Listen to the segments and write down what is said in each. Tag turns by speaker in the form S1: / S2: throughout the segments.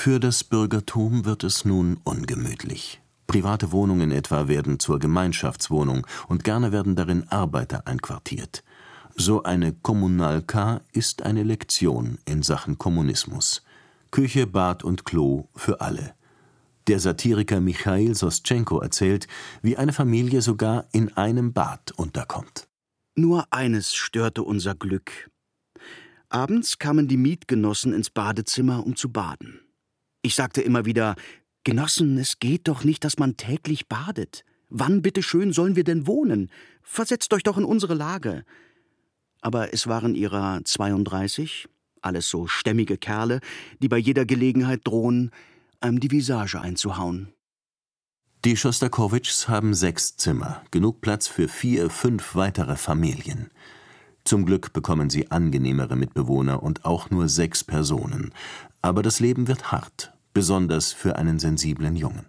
S1: Für das Bürgertum wird es nun ungemütlich. Private Wohnungen etwa werden zur Gemeinschaftswohnung und gerne werden darin Arbeiter einquartiert. So eine Kommunalka ist eine Lektion in Sachen Kommunismus. Küche, Bad und Klo für alle. Der Satiriker Michail Soschenko erzählt, wie eine Familie sogar in einem Bad unterkommt.
S2: Nur eines störte unser Glück. Abends kamen die Mietgenossen ins Badezimmer, um zu baden. Ich sagte immer wieder: »Genossen, es geht doch nicht, dass man täglich badet. Wann bitteschön sollen wir denn wohnen? Versetzt euch doch in unsere Lage.« Aber es waren ihrer 32, alles so stämmige Kerle, die bei jeder Gelegenheit drohen, einem die Visage einzuhauen.
S1: Die Schostakowitschs haben 6 Zimmer, genug Platz für 4, 5 weitere Familien. Zum Glück bekommen sie angenehmere Mitbewohner und auch nur 6 Personen. Aber das Leben wird hart, besonders für einen sensiblen Jungen.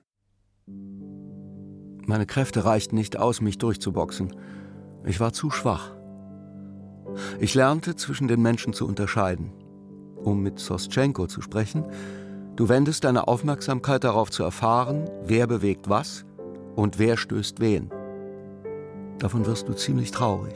S3: Meine Kräfte reichten nicht aus, mich durchzuboxen. Ich war zu schwach. Ich lernte, zwischen den Menschen zu unterscheiden. Um mit Soschenko zu sprechen: Du wendest deine Aufmerksamkeit darauf zu erfahren, wer bewegt was und wer stößt wen. Davon wirst du ziemlich traurig.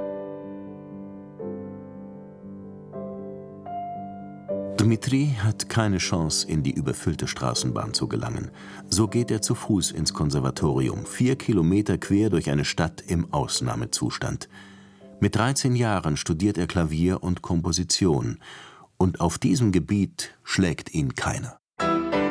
S1: Dmitri hat keine Chance, in die überfüllte Straßenbahn zu gelangen. So geht er zu Fuß ins Konservatorium, 4 Kilometer quer durch eine Stadt im Ausnahmezustand. Mit 13 Jahren studiert er Klavier und Komposition. Und auf diesem Gebiet schlägt ihn keiner.